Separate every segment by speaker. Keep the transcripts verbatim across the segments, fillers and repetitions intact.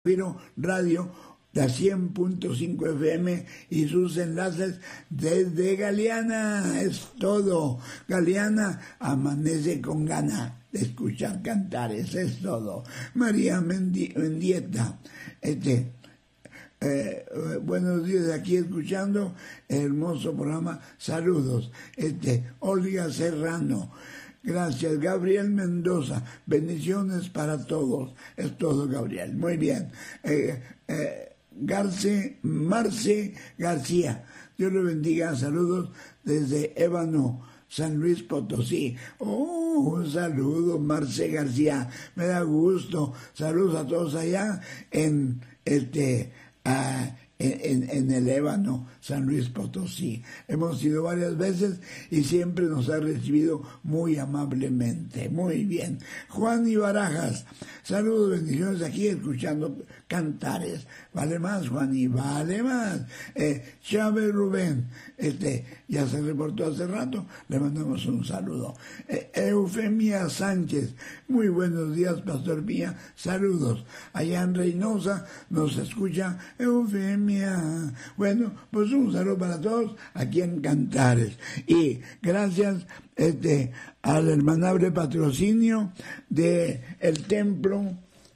Speaker 1: Vino Radio de cien punto cinco F M y sus enlaces desde Galeana. Es todo. Galeana amanece con ganas de escuchar cantares. Es todo. María Mendi- Mendieta. Este, eh, buenos días, aquí escuchando el hermoso programa. Saludos. Este, Olga Serrano. Gracias, Gabriel Mendoza. Bendiciones para todos. Es todo, Gabriel. Muy bien. Eh, eh, Garce, Marce García. Dios le bendiga. Saludos desde Ébano, San Luis Potosí. Oh, un saludo, Marce García. Me da gusto. Saludos a todos allá en este... Uh, En, en el Ébano, San Luis Potosí. Hemos ido varias veces y siempre nos ha recibido muy amablemente. Muy bien. Juan y Barajas, saludos, bendiciones aquí escuchando cantares. Vale más, Juan, y vale más. Eh, Chávez Rubén, este, ya se reportó hace rato, le mandamos un saludo. Eh, Eufemia Sánchez, muy buenos días, Pastor Pía, saludos. Allá en Reynosa nos escucha Eufemia. Bueno, pues un saludo para todos aquí en Cantares. Y gracias este, al hermanable patrocinio de el templo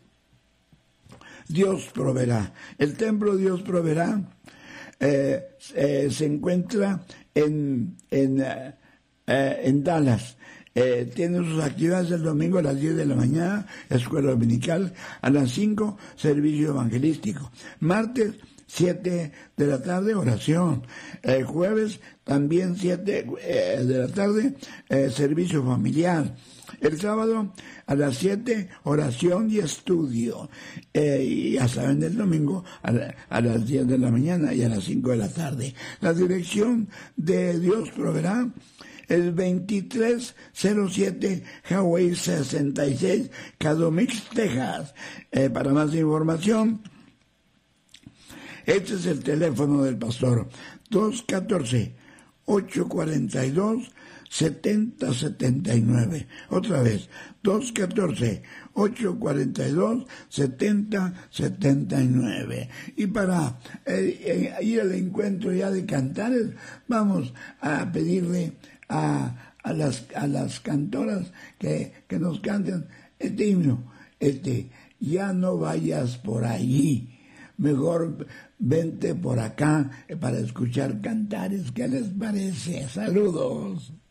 Speaker 1: Dios Proveerá. El templo Dios Proveerá eh, eh, se encuentra en, en, eh, en Dallas. Eh, tiene sus actividades el domingo a las diez de la mañana, escuela dominical, a las cinco, servicio evangelístico. Martes, siete de la tarde, oración. El jueves, también siete eh, de la tarde, eh, servicio familiar. El sábado, a las siete, oración y estudio. Eh, y ya saben, el domingo, a, la, a las diez de la mañana y a las cinco de la tarde. La dirección de Dios Proveerá es veintitrés cero siete Highway sesenta y seis, Cadomix, Texas. Eh, para más información, este es el teléfono del pastor, dos uno cuatro, ocho cuatro dos, siete cero siete nueve. Otra vez, dos uno cuatro, ocho cuatro dos, siete cero siete nueve. Y para eh, eh, ir al encuentro ya de cantares, vamos a pedirle a, a, las, a las cantoras que, que nos canten este himno, este, ya no vayas por allí. Mejor vente por acá para escuchar cantares. ¿Qué les parece? Saludos.